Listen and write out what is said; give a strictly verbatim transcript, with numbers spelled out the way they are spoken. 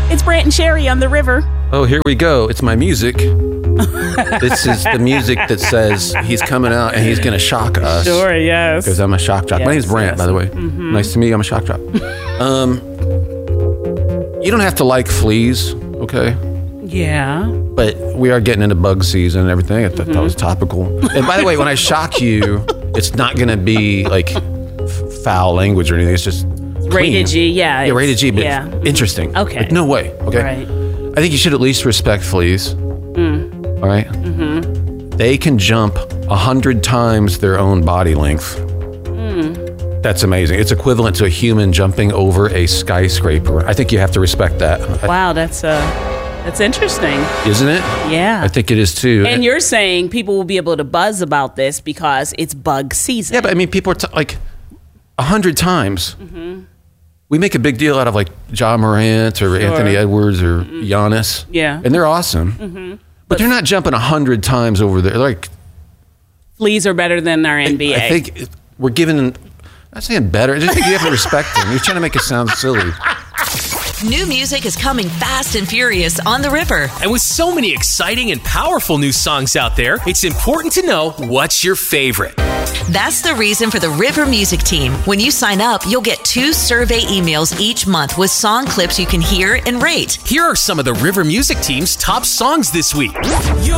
It's Brant and Sherry on the river. Oh, here we go. It's my music. This is the music that says he's coming out and he's going to shock us. Sure, yes. Because I'm a shock jock. Yes, my name's Brant, yes. by the way. Mm-hmm. Nice to meet you. I'm a shock jock. um, you don't have to like fleas, okay? Yeah. But we are getting into bug season and everything. I thought Mm-hmm. that was topical. And by the way, when I shock you, it's not going to be like f- foul language or anything. It's just clean. Rated G, yeah. Yeah, rated G, but yeah. interesting. Okay. Like, no way, okay? Right. I think you should at least respect fleas. Mm. All right? Mm-hmm. They can jump a hundred times their own body length. Mm. That's amazing. It's equivalent to a human jumping over a skyscraper. I think you have to respect that. Wow, that's uh, that's interesting. Isn't it? Yeah. I think it is too. And you're saying people will be able to buzz about this because it's bug season. Yeah, but I mean, people are t- like a hundred times. Mm-hmm. We make a big deal out of like Ja Morant or Sure. Anthony Edwards or mm-hmm. Giannis. Yeah. And they're awesome. Mm-hmm. But, but they're not jumping a hundred times over there. Like fleas are better than our N B A. I, I think it- we're giving, I'm not saying better, I just think you have to respect them. You're trying to make it sound silly. New music is coming fast and furious on the river. And with so many exciting and powerful new songs out there, it's important to know what's your favorite. That's the reason for the River Music Team. When you sign up, you'll get two survey emails each month with song clips you can hear and rate. Here are some of the River Music Team's top songs this week. You're